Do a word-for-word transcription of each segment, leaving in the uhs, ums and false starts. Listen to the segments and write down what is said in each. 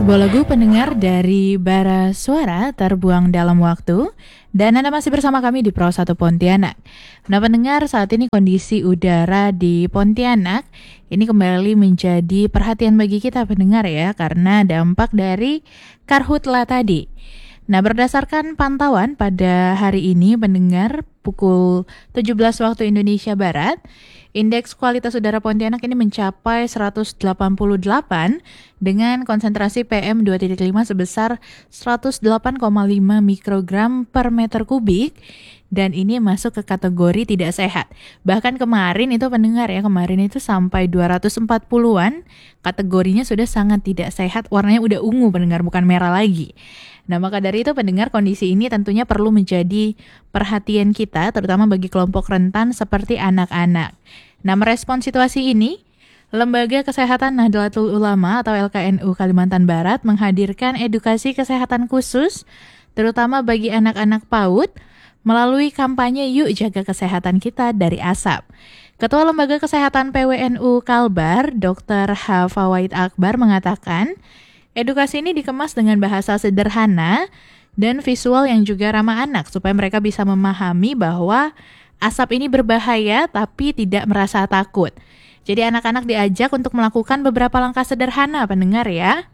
Sebuah lagu pendengar dari Bara Suara terbuang dalam waktu. Dan Anda masih bersama kami di Pro satu Pontianak. Nah pendengar, saat ini kondisi udara di Pontianak ini kembali menjadi perhatian bagi kita pendengar ya, karena dampak dari karhutla tadi. Nah berdasarkan pantauan pada hari ini pendengar pukul tujuh belas waktu Indonesia Barat, indeks kualitas udara Pontianak ini mencapai seratus delapan puluh delapan dengan konsentrasi P M dua titik lima sebesar seratus delapan koma lima mikrogram per meter kubik, dan ini masuk ke kategori tidak sehat. Bahkan kemarin itu pendengar ya, kemarin itu sampai dua ratus empat puluhan, kategorinya sudah sangat tidak sehat, warnanya udah ungu pendengar, bukan merah lagi. Nah maka dari itu pendengar, kondisi ini tentunya perlu menjadi perhatian kita, terutama bagi kelompok rentan seperti anak-anak. Nah merespon situasi ini, Lembaga Kesehatan Nahdlatul Ulama atau L K N U Kalimantan Barat menghadirkan edukasi kesehatan khusus, terutama bagi anak-anak PAUD, melalui kampanye Yuk Jaga Kesehatan Kita dari Asap. Ketua Lembaga Kesehatan P W N U Kalbar, Doktor H. Fawaid Akbar mengatakan, edukasi ini dikemas dengan bahasa sederhana dan visual yang juga ramah anak supaya mereka bisa memahami bahwa asap ini berbahaya tapi tidak merasa takut. Jadi anak-anak diajak untuk melakukan beberapa langkah sederhana pendengar ya.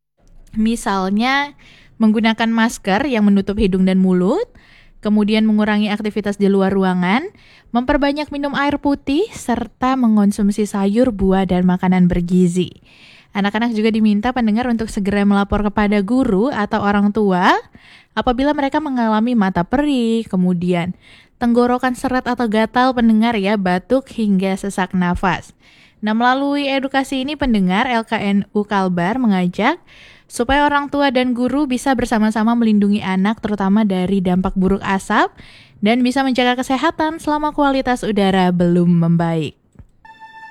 Misalnya menggunakan masker yang menutup hidung dan mulut, kemudian mengurangi aktivitas di luar ruangan, memperbanyak minum air putih, serta mengonsumsi sayur, buah, dan makanan bergizi. Anak-anak juga diminta pendengar untuk segera melapor kepada guru atau orang tua apabila mereka mengalami mata perih, kemudian tenggorokan seret atau gatal pendengar ya, batuk hingga sesak nafas. Nah melalui edukasi ini pendengar, L K N U Kalbar mengajak supaya orang tua dan guru bisa bersama-sama melindungi anak terutama dari dampak buruk asap dan bisa menjaga kesehatan selama kualitas udara belum membaik.